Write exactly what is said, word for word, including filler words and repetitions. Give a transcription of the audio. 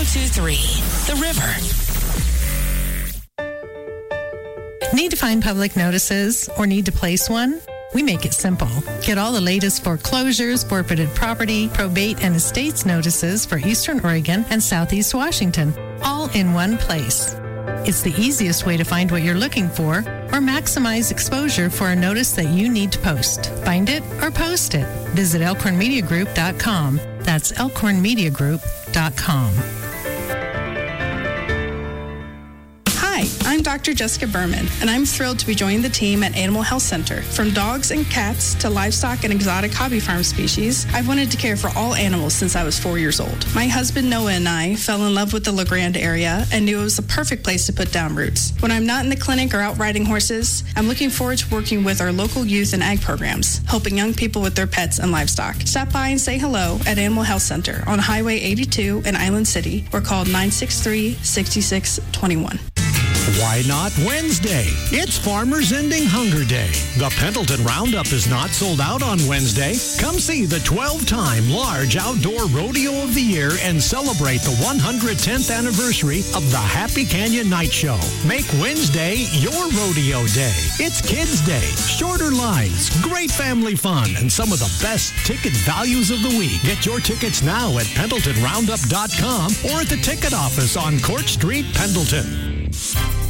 two three, The River. Need to find public notices or need to place one? We make it simple. Get all the latest foreclosures, forfeited property, probate, and estates notices for Eastern Oregon and Southeast Washington, all in one place. It's the easiest way to find what you're looking for or maximize exposure for a notice that you need to post. Find it or post it. Visit elkhorn media group dot com. That's elkhorn media group dot com. Hi, I'm Doctor Jessica Berman, and I'm thrilled to be joining the team at Animal Health Center. From dogs and cats to livestock and exotic hobby farm species, I've wanted to care for all animals since I was four years old. My husband Noah and I fell in love with the La Grande area and knew it was the perfect place to put down roots. When I'm not in the clinic or out riding horses, I'm looking forward to working with our local youth and ag programs, helping young people with their pets and livestock. Stop by and say hello at Animal Health Center on Highway eighty-two in Island City or call nine six three, six six two one. Why not Wednesday? It's Farmers Ending Hunger Day. The Pendleton Roundup is not sold out on Wednesday. Come see the twelve-time large outdoor rodeo of the year and celebrate the one hundred tenth anniversary of the Happy Canyon Night Show. Make Wednesday your rodeo day. It's Kids Day, shorter lines, great family fun, and some of the best ticket values of the week. Get your tickets now at pendleton roundup dot com or at the ticket office on Court Street, Pendleton.